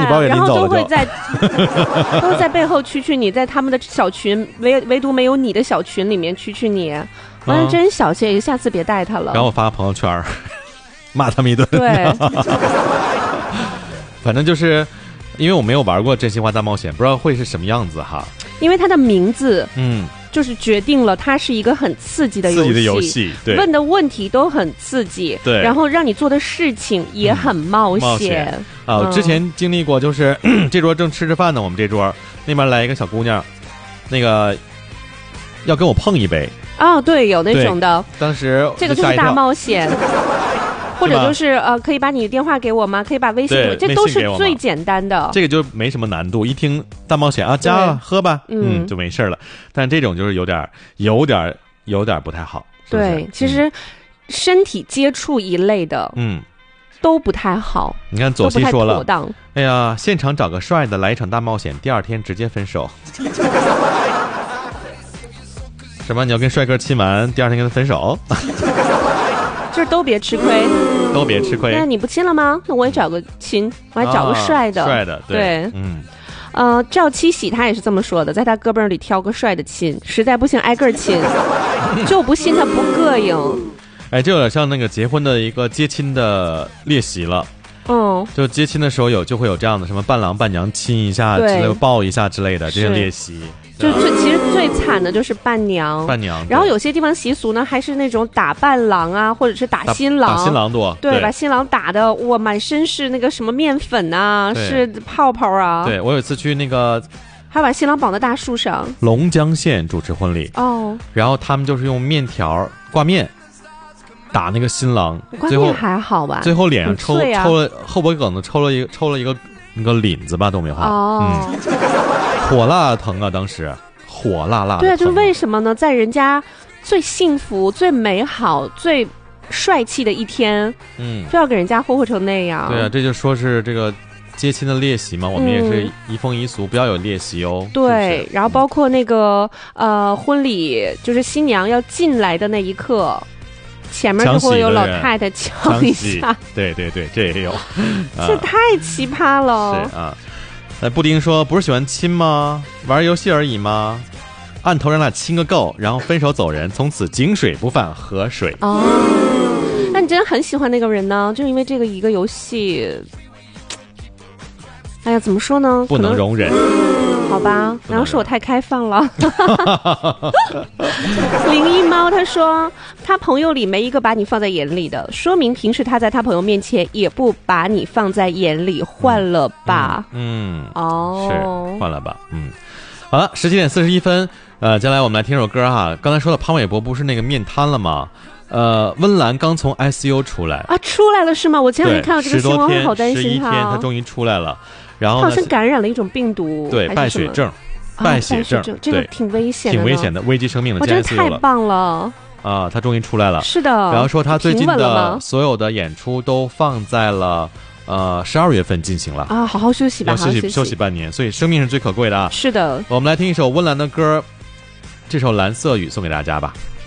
包给拎走了， 然后都会在背后蛐你，在他们的小群唯独没有你的小群里面蛐你，完了真小气，下次别带他了。 然后我发朋友圈骂他们一顿。 对， 反正就是因为我没有玩过真心话大冒险，不知道会是什么样子哈。 因为它的名字，就是决定了它是一个很刺激的游戏， 对， 问的问题都很刺激， 对， 然后让你做的事情也很冒险啊。之前经历过，就是这桌正吃着饭呢，我们这桌那边来一个小姑娘，那个要跟我碰一杯。 哦，对，有那种的。 当时这个就是大冒险。或者就是可以把你的电话给我吗？可以把微信给我，这都是最简单的。 这个就没什么难度，一听大冒险啊，加了喝吧，就没事了。但这种就是有点不太好。是不是？ 对，其实身体接触一类的，都不太好。 你看左西说了，哎呀，现场找个帅的来一场大冒险，第二天直接分手。什么？你要跟帅哥亲完，第二天跟他分手？ 就是都别吃亏， 都别吃亏。 那你不亲了吗？那我也找个亲，我还找个帅的， 帅的， 对，赵七喜他也是这么说的，在他胳膊里挑个帅的亲，实在不行挨个亲，就不信他不膈应。 哎，这有点像那个结婚的一个接亲的练习了。就接亲的时候就会有这样的什么伴郎伴娘亲一下之类的，抱一下之类的这些练习。 就其实最惨的就是伴娘，然后有些地方习俗呢，还是那种打伴郎啊，或者是打新郎， 打新郎多， 对，把新郎打的哇满身是那个什么面粉啊，是泡泡啊。 对，我有一次去那个， 还把新郎绑在大树上， 龙江县主持婚礼然后他们就是用面条挂面打那个新郎， 挂面还好吧， 最后脸上抽了后脖梗子抽了一个那个领子吧，都没化火辣疼啊！当时火辣辣的。 对啊，就是为什么呢？在人家最幸福、最美好、最帅气的一天，非要给人家霍霍成那样。 对啊，这就说是这个接亲的练习嘛，我们也是移风易俗，不要有练习哦。 对， 是是然后包括那个婚礼，就是新娘要进来的那一刻。前面就会有老太太敲一下， 对对对，这也有， 这太奇葩了。 是啊。布丁说不是喜欢亲吗？玩游戏而已吗？按头让他亲个够，然后分手走人，从此井水不犯河水。 那你真的很喜欢那个人呢？就因为这个一个游戏，哎呀，怎么说呢？ 不能容忍。 好吧，然后是我太开放了。灵异猫他说他朋友里没一个把你放在眼里的，说明平时他在他朋友面前也不把你放在眼里，换了吧？ 是换了吧？好了，17点41分，接下来我们来听首歌哈。刚才说了潘玮柏不是那个面瘫了吗？温岚刚从 ICU 出来啊， 出来了是吗？我前两天看到这个新闻，我好担心他。11天，他终于出来了。然后他好像感染了一种病毒， 对，败血症，败血症， 这个挺危险的， 挺危险的，危及生命了。 我真的太棒了啊！他终于出来了， 是的。 然后说他最近的所有的演出都放在了12月份进行了啊，好好休息吧， 休息半年，所以生命是最可贵的啊。 是的， 我们来听一首温岚的歌，这首《蓝色雨》送给大家吧。